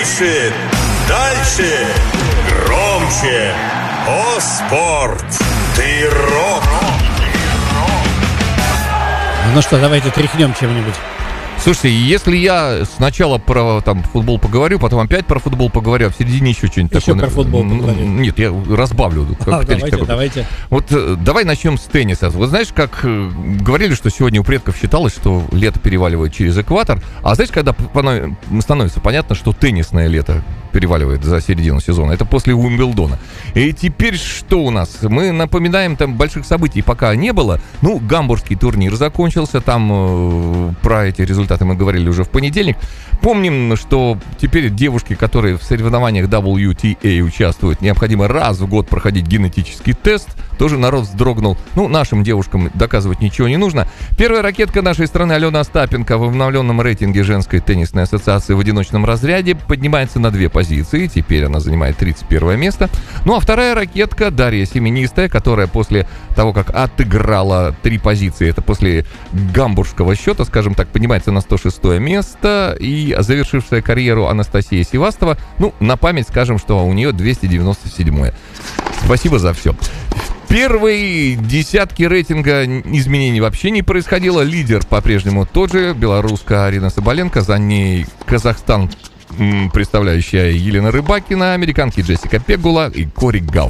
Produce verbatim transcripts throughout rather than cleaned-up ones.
Выше, дальше, громче. О, спорт! Ты рок! Ну что, давайте тряхнем чем-нибудь. Слушайте, если я сначала про там, футбол поговорю, потом опять про футбол поговорю, а в середине еще что-нибудь еще такое... про футбол поговорю. Нет, я разбавлю. А, давайте, такой. давайте. Вот э, давай начнем с тенниса. Вы знаешь, как э, говорили, что сегодня у предков считалось, что лето переваливает через экватор. А знаешь, когда пано- становится понятно, что теннисное лето переваливает за середину сезона? Это после Уимблдона. И теперь что у нас? Мы напоминаем, там больших событий пока не было. Ну, гамбургский турнир закончился, там э, про эти результаты мы говорили уже в понедельник. Помним, что теперь девушки, которые в соревнованиях дабл ю ти эй участвуют, необходимо раз в год проходить генетический тест. Тоже народ вздрогнул. Ну, нашим девушкам доказывать ничего не нужно. Первая ракетка нашей страны Алена Остапенко в обновленном рейтинге женской теннисной ассоциации в одиночном разряде поднимается на две позиции. Теперь она занимает тридцать первое место. Ну, а вторая ракетка Дарья Семенистая, которая после того, как отыграла три позиции, это после гамбургского счета, скажем так, поднимается на сто шестое место. И завершившая карьеру Анастасия Севастова, ну, на память скажем, что у нее двести девяносто седьмое. Спасибо за все. В первой десятке рейтинга изменений вообще не происходило. Лидер по-прежнему тот же, белорусская Арина Соболенко. За ней Казахстан, представляющая Елена Рыбакина, американки Джессика Пегула и Кори Гауф.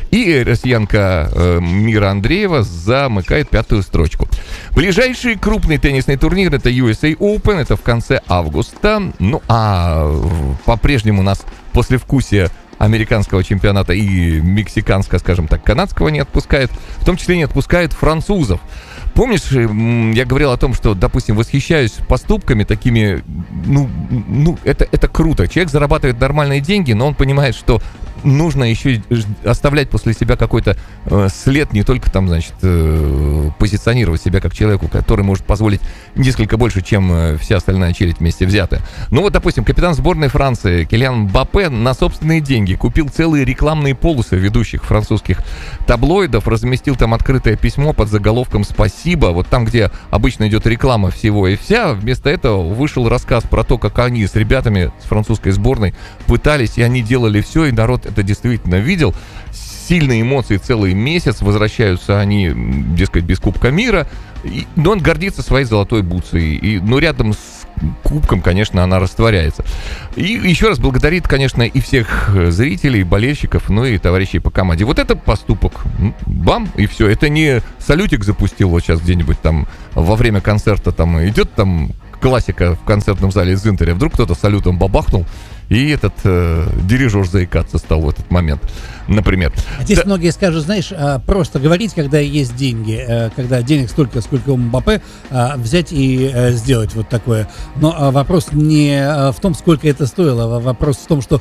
И россиянка э, Мира Андреева замыкает пятую строчку. Ближайший крупный теннисный турнир — это ю эс эй Open, это в конце августа. Ну, а по-прежнему у нас послевкусие американского чемпионата и мексиканского, скажем так, канадского не отпускает. В том числе не отпускает французов. Помнишь, я говорил о том, что, допустим, восхищаюсь поступками такими, ну, ну это, это круто. Человек зарабатывает нормальные деньги, но он понимает, что нужно еще оставлять после себя какой-то э, след, не только там, значит, э, позиционировать себя как человеку, который может позволить несколько больше, чем э, вся остальная челядь вместе взятая. Ну вот, допустим, капитан сборной Франции Килиан Мбаппе на собственные деньги купил целые рекламные полосы ведущих французских таблоидов, разместил там открытое письмо под заголовком «Спасибо». Вот там, где обычно идет реклама всего и вся, вместо этого вышел рассказ про то, как они с ребятами с французской сборной пытались, и они делали все, и народ это действительно видел. Сильные эмоции целый месяц. Возвращаются они, дескать, без Кубка мира. И, но он гордится своей золотой бутсой. И, ну, рядом с кубком, конечно, она растворяется. И еще раз благодарит, конечно, и всех зрителей, болельщиков, ну и товарищей по команде. Вот это поступок. Бам, и все. Это не салютик запустил вот сейчас где-нибудь там во время концерта. Там идет там классика в концертном зале из Интера. Вдруг кто-то салютом бабахнул. И этот э, дирижер заикаться стал в этот момент, например. Здесь да. Многие скажут, знаешь, просто говорить, когда есть деньги, когда денег столько, сколько у Мбаппе, взять и сделать вот такое. Но вопрос не в том, сколько это стоило, а вопрос в том, что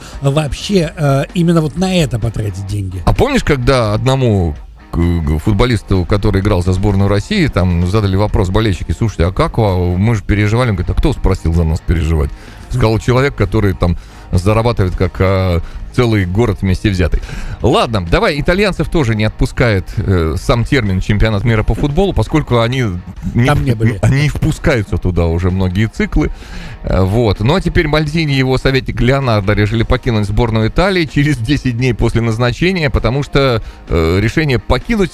вообще именно вот на это потратить деньги. А помнишь, когда одному футболисту, который играл за сборную России, там задали вопрос болельщики: слушайте, а как мы же переживали? Он говорит: а кто спросил за нас переживать? Сказал человек, который там зарабатывает как а, целый город вместе взятый. Ладно, давай, итальянцев тоже не отпускает э, сам термин чемпионат мира по футболу, поскольку они не, Там не были. Они впускаются туда уже многие циклы. Вот. Ну а теперь Мальдини и его советник Леонардо решили покинуть сборную Италии через десять дней после назначения, потому что э, решение покинуть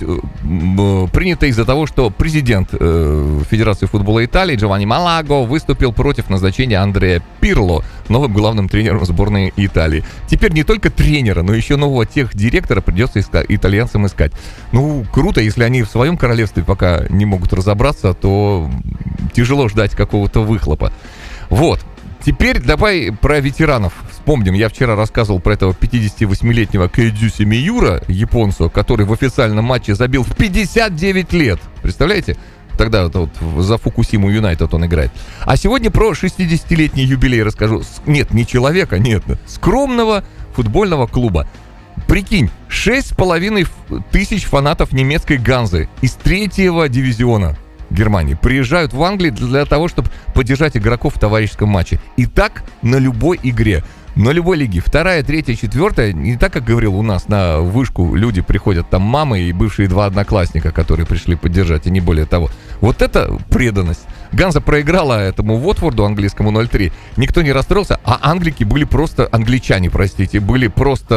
э, принято из-за того, что президент э, Федерации футбола Италии Джованни Малаго выступил против назначения Андреа Пирло новым главным тренером сборной Италии. Теперь не только тренера, но еще нового техдиректора придется иска- итальянцам искать. Ну, круто, если они в своем королевстве пока не могут разобраться, то тяжело ждать какого-то выхлопа. Вот. Теперь давай про ветеранов вспомним. Я вчера рассказывал про этого пятидесятивосьмилетнего Кэйдзюси Миюра, японца, который в официальном матче забил в пятьдесят девять лет. Представляете? Тогда вот за Фукусиму Юнайтед он играет. А сегодня про шестидесятилетний юбилей расскажу. Нет, не человека, нет. Скромного футбольного клуба. Прикинь, шесть с половиной тысяч фанатов немецкой Ганзы из третьего дивизиона Германии приезжают в Англию для того, чтобы поддержать игроков в товарищеском матче. И так на любой игре. На любой лиге. Вторая, третья, четвертая. Не так, как говорил у нас на вышку, люди приходят, там мамы и бывшие два одноклассника, которые пришли поддержать, и не более того. Вот это преданность. Ганза проиграла этому Уотфорду английскому ноль три. Никто не расстроился, а англики были просто, англичане, простите, были просто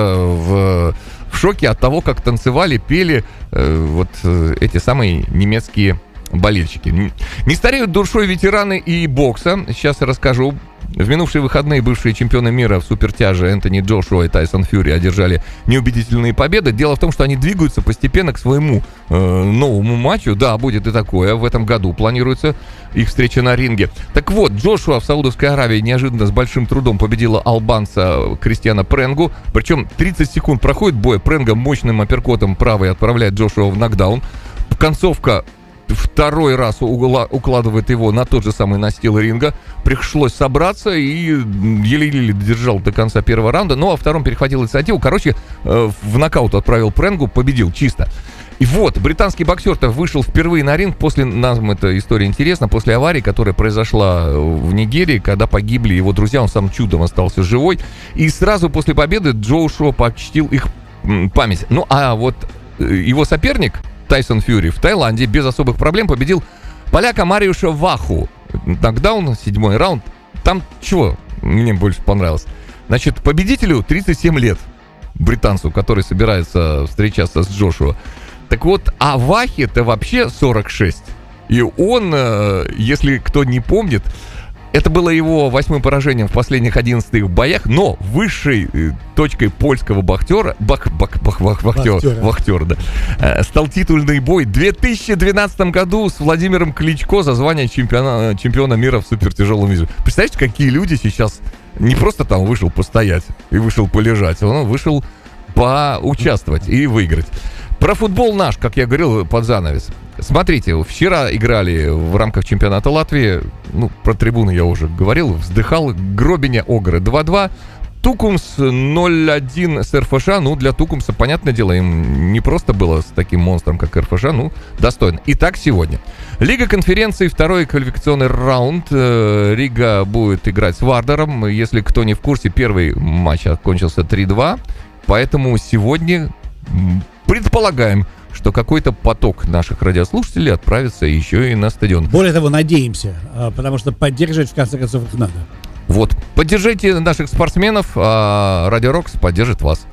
в, в шоке от того, как танцевали, пели э, вот э, эти самые немецкие болельщики. Не стареют душой ветераны и бокса. Сейчас я расскажу. В минувшие выходные бывшие чемпионы мира в супертяже Энтони Джошуа и Тайсон Фьюри одержали неубедительные победы. Дело в том, что они двигаются постепенно к своему э, новому матчу. Да, будет и такое. В этом году планируется их встреча на ринге. Так вот, Джошуа в Саудовской Аравии неожиданно с большим трудом победила албанца Кристиана Пренгу. Причем тридцать секунд проходит боя. Пренга мощным апперкотом правой отправляет Джошуа в нокдаун. Концовка второй раз угла, укладывает его на тот же самый настил ринга. Пришлось собраться и еле-еле додержал до конца первого раунда. Но во втором перехватил инициативу. Короче, э, в нокаут отправил Пренгу, победил чисто. И вот, британский боксер-то вышел впервые на ринг после, нам эта история интересна, после аварии, которая произошла в Нигерии, когда погибли его друзья, он сам чудом остался живой. И сразу после победы Джошуа почтил их память. Ну, а вот его соперник Тайсон Фьюри в Таиланде без особых проблем победил поляка Мариуша Ваху. Нокдаун, седьмой раунд. Там чего мне больше понравилось? Значит, победителю тридцать семь лет, британцу, который собирается встречаться с Джошуа. Так вот, а Вахе-то вообще сорок шесть. И он, если кто не помнит, это было его восьмым поражением в последних одиннадцати боях, но высшей э, точкой польского бахтера, бах, бах, бах, бах, бахтер, бахтер, да, э, стал титульный бой в две тысячи двенадцатом году с Владимиром Кличко за звание чемпиона, чемпиона мира в супертяжелом весе. Представляете, какие люди сейчас не просто там вышел постоять и вышел полежать, он вышел поучаствовать и выиграть. Про футбол наш, как я говорил, под занавес. Смотрите, вчера играли в рамках чемпионата Латвии, ну, про трибуны я уже говорил, вздыхал Гробиня Огры два-два, Тукумс ноль один с эр эф ш. Ну, для Тукумса, понятное дело, им не просто было с таким монстром, как эр эф ш, ну, достойно. Итак, сегодня. Лига конференций, второй квалификационный раунд. Рига будет играть с Вардером. Если кто не в курсе, первый матч окончился три-два, поэтому сегодня предполагаем, что какой-то поток наших радиослушателей отправится еще и на стадион. Более того, надеемся, потому что поддерживать, в конце концов, их надо. Вот, поддержите наших спортсменов, а Радио Рокс поддержит вас.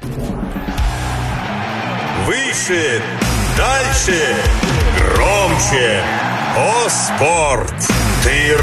Выше, дальше, громче. О, спорт! Ты